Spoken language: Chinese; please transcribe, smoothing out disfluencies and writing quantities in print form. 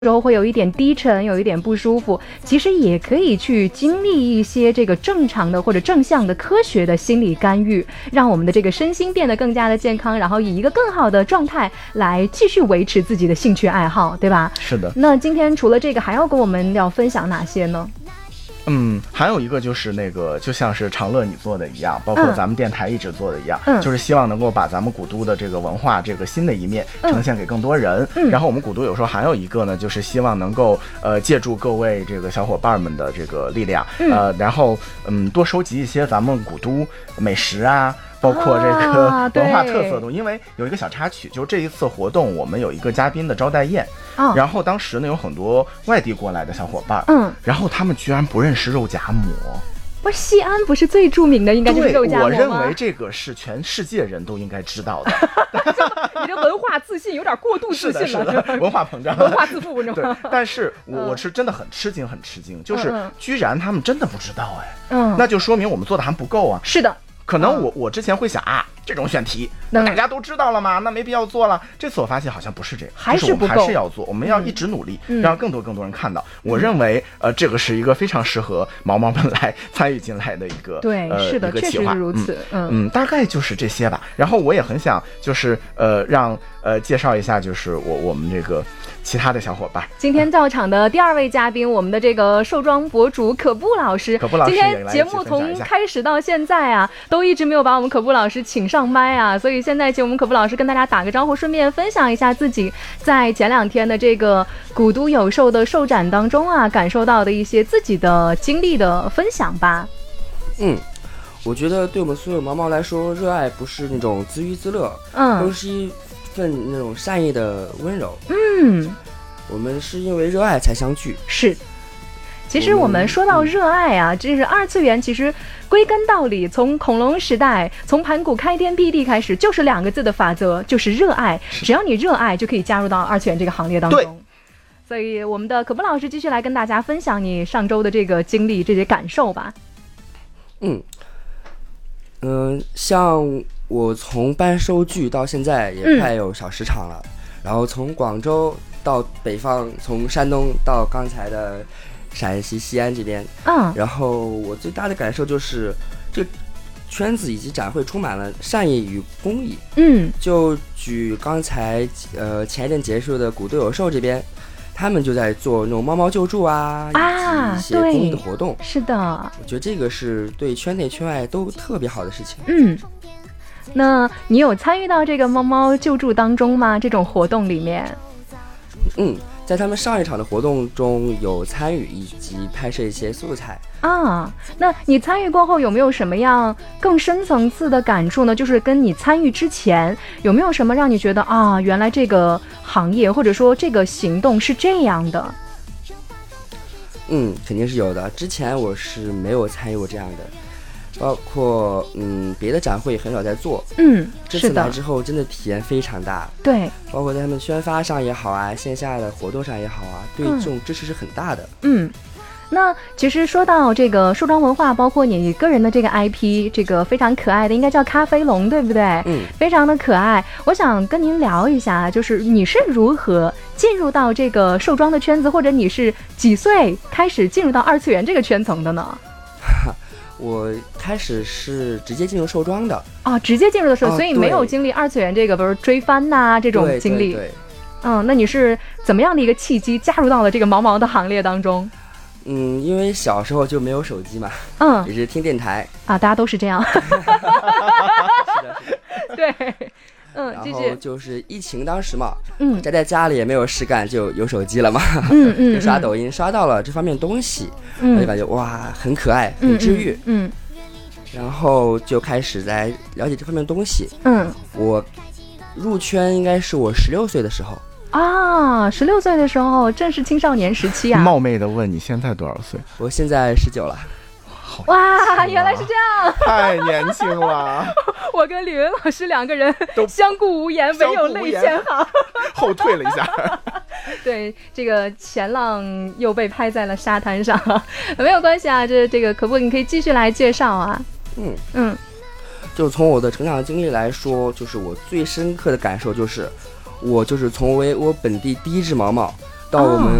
时候会有一点低沉，有一点不舒服，其实也可以去经历一些这个正常的或者正向的科学的心理干预，让我们的这个身心变得更加的健康，然后以一个更好的状态来继续维持自己的兴趣爱好，对吧？ 是的。 那今天除了这个还要跟我们要分享哪些呢？ 还有一个就是那个，就像是长乐你做的一样，包括咱们电台一直做的一样，就是希望能够把咱们古都的这个文化这个新的一面呈现给更多人。然后我们古都有时候还有一个呢，就是希望能够借助各位这个小伙伴们的这个力量，然后多收集一些咱们古都美食啊。包括这个文化特色的，因为有一个小插曲，就是这一次活动我们有一个嘉宾的招待宴，然后当时呢有很多外地过来的小伙伴，然后他们居然不认识肉夹馍。 不，西安不是最著名的应该就是肉夹馍吗？ 我认为这个是全世界人都应该知道的。 你的文化自信有点过度自信了， 是的，文化膨胀， 文化自负，对。 但是我是真的很吃惊，就是居然他们真的不知道，那就说明我们做的还不够啊。 是的。 可能我之前会想这种选题大家都知道了吗？那没必要做了。这次我发现好像不是这样， 还是不够， 还是要做，我们要一直努力，让更多人看到。我认为这个是一个非常适合毛毛们来参与进来的一个对，是的，确实是如此。 大概就是这些吧。然后我也很想就是让介绍一下，就是我们这个其他的小伙伴。 今天到场的第二位嘉宾，我们的这个寿庄博主可布老师。今天节目从开始到现在啊，都一直没有把我们可布老师请上麦啊，所以现在请我们可布老师跟大家打个招呼，顺便分享一下自己在前2天的这个古都有寿的寿展当中啊，感受到的一些自己的经历的分享吧。 我觉得对我们所有毛毛来说，热爱不是那种自娱自乐，都是一份那种善意的温柔。我们是因为热爱才相聚。 是。其实我们说到热爱啊，这是二次元，其实归根到底，从恐龙时代，从盘古开天辟地开始，就是2个字的法则，就是热爱。只要你热爱，就可以加入到二次元这个行列当中。所以我们的可布老师继续来跟大家分享你上周的这个经历，这些感受吧。 像我从办收据到现在也快有小10场了，然后从广州到北方，从山东到刚才的陕西西安这边，然后我最大的感受就是这个圈子以及展会充满了善意与公益。就举刚才前一阵结束的古都有寿这边，他们就在做那种猫猫救助以及一些公益的活动。 是的， 我觉得这个是对圈内圈外都特别好的事情。 那你有参与到这个猫猫救助当中吗？这种活动里面？ 在他们上一场的活动中有参与以及拍摄一些素材那你参与过后有没有什么样更深层次的感触呢？就是跟你参与之前有没有什么让你觉得原来这个行业或者说这个行动是这样的？ 肯定是有的。之前我是没有参与过这样的，包括别的展会很少在做。这次来之后真的体验非常大。 对， 包括在他们宣发上也好啊，线下的活动上也好啊，对这种支持是很大的。 那其实说到这个寿庄文化，包括你个人的这个 IP， 这个非常可爱的，应该叫咖啡龙，对不对？非常的可爱。我想跟您聊一下，就是你是如何进入到这个寿庄的圈子，或者你是几岁开始进入到二次元这个圈层的呢？ 我开始是直接进入寿庄的。 直接进入的时候，所以没有经历二次元这个比如追番这种经历。 对。 那你是怎么样的一个契机加入到了这个毛毛的行列当中？ 因为小时候就没有手机嘛，也是听电台大家都是这样。 是的。 对。 然后就是疫情当时嘛，宅在家里也没有事干，就有手机了嘛，就刷抖音，刷到了这方面东西，我就感觉哇，很可爱，很治愈，然后就开始在了解这方面东西。我入圈应该是我16岁的时候。 16岁的时候正是青少年时期啊。 冒昧的问，你现在多少岁？ 我现在19了。 哇，原来是这样， 太年轻了。 我跟李云老师2个人都相顾无言，唯有泪先行， 后退了一下。 对，这个前浪又被拍在了沙滩上。没有关系啊，这个可不你可以继续来介绍啊。 就从我的成长经历来说，就是我最深刻的感受就是，我就是从为我本地第一只毛毛到我们